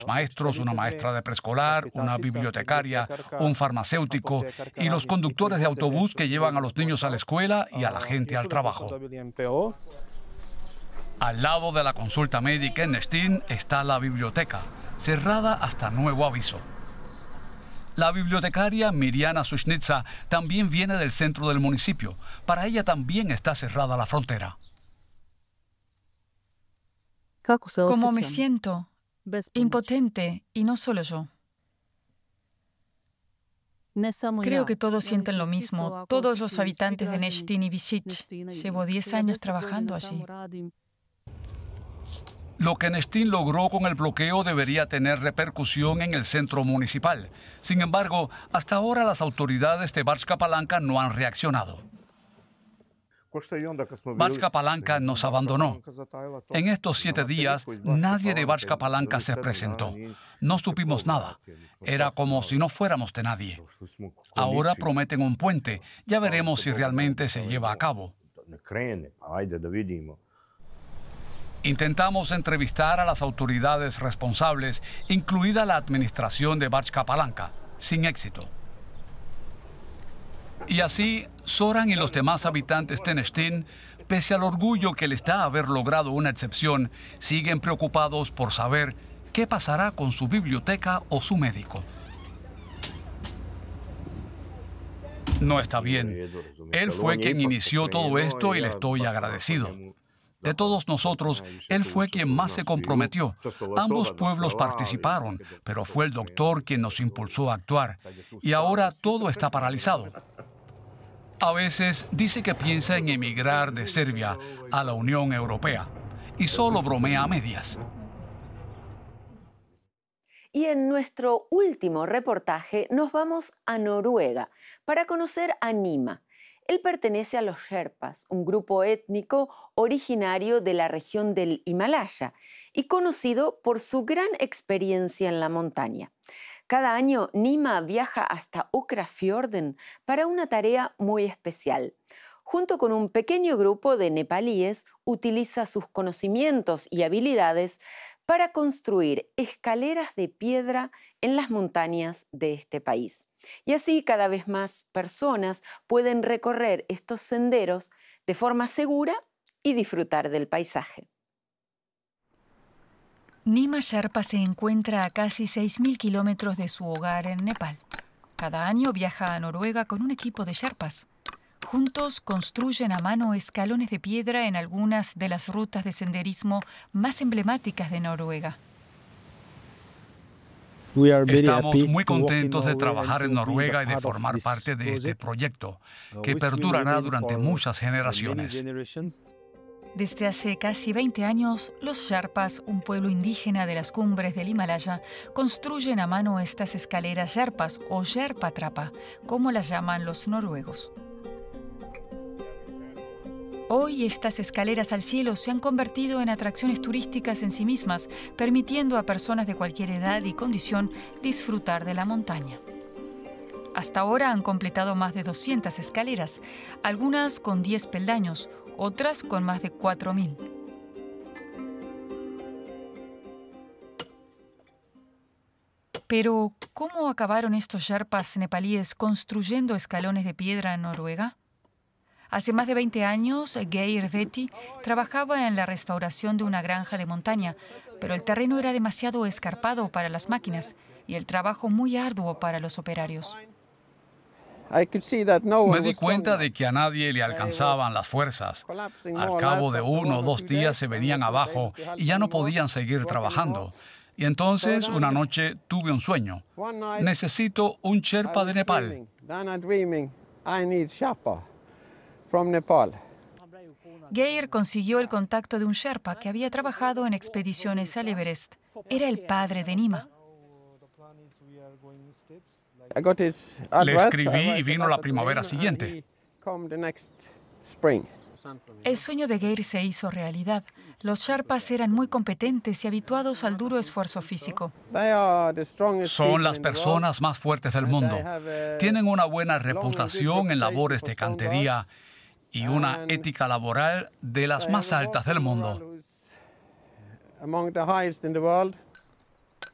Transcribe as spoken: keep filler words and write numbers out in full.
maestros, una maestra de preescolar, una bibliotecaria, un farmacéutico y los conductores de autobús que llevan a los niños a la escuela y a la gente al trabajo. Al lado de la consulta médica en Neštin está la biblioteca, cerrada hasta nuevo aviso. La bibliotecaria Mirjana Sušnitsa también viene del centro del municipio. Para ella también está cerrada la frontera. ¿Cómo me siento? Impotente, y no solo yo. Creo que todos sienten lo mismo, todos los habitantes de Neštin y Bišić. Llevo diez años trabajando allí. Lo que Neštin logró con el bloqueo debería tener repercusión en el centro municipal. Sin embargo, hasta ahora las autoridades de Bačka Palanka no han reaccionado. Bačka Palanka nos abandonó. En estos siete días, nadie de Bačka Palanka se presentó. No supimos nada. Era como si no fuéramos de nadie. Ahora prometen un puente. Ya veremos si realmente se lleva a cabo. Intentamos entrevistar a las autoridades responsables, incluida la administración de Bačka Palanka, sin éxito. Y así, Zoran y los demás habitantes de Neštin, pese al orgullo que les da haber logrado una excepción, siguen preocupados por saber qué pasará con su biblioteca o su médico. No está bien. Él fue quien inició todo esto y le estoy agradecido. De todos nosotros, él fue quien más se comprometió. Ambos pueblos participaron, pero fue el doctor quien nos impulsó a actuar. Y ahora todo está paralizado. A veces dice que piensa en emigrar de Serbia a la Unión Europea y solo bromea a medias. Y en nuestro último reportaje nos vamos a Noruega para conocer a Nima. Él pertenece a los Sherpas, un grupo étnico originario de la región del Himalaya y conocido por su gran experiencia en la montaña. Cada año, Nima viaja hasta Åkrafjorden para una tarea muy especial. Junto con un pequeño grupo de nepalíes, utiliza sus conocimientos y habilidades para construir escaleras de piedra en las montañas de este país. Y así cada vez más personas pueden recorrer estos senderos de forma segura y disfrutar del paisaje. Nima Sherpa se encuentra a casi seis mil kilómetros de su hogar en Nepal. Cada año viaja a Noruega con un equipo de Sherpas. Juntos construyen a mano escalones de piedra en algunas de las rutas de senderismo más emblemáticas de Noruega. Estamos muy contentos de trabajar en Noruega y de formar parte de este proyecto, que perdurará durante muchas generaciones. Desde hace casi veinte años, los Sherpas, un pueblo indígena de las cumbres del Himalaya, construyen a mano estas escaleras Sherpas o Sherpa Trappa, como las llaman los noruegos. Hoy estas escaleras al cielo se han convertido en atracciones turísticas en sí mismas, permitiendo a personas de cualquier edad y condición disfrutar de la montaña. Hasta ahora han completado más de doscientas escaleras, algunas con diez peldaños, otras con más de cuatro mil. Pero, ¿cómo acabaron estos Sherpas nepalíes construyendo escalones de piedra en Noruega? Hace más de veinte años, Geir Vetti trabajaba en la restauración de una granja de montaña, pero el terreno era demasiado escarpado para las máquinas y el trabajo muy arduo para los operarios. Me di cuenta de que a nadie le alcanzaban las fuerzas. Al cabo de uno o dos días se venían abajo y ya no podían seguir trabajando. Y entonces, una noche, tuve un sueño. Necesito un Sherpa de Nepal. Geir consiguió el contacto de un Sherpa que había trabajado en expediciones al Everest. Era el padre de Nima. Le escribí y vino la primavera siguiente. El sueño de Geir se hizo realidad. Los Sherpas eran muy competentes y habituados al duro esfuerzo físico. Son las personas más fuertes del mundo. Tienen una buena reputación en labores de cantería y una ética laboral de las más altas del mundo.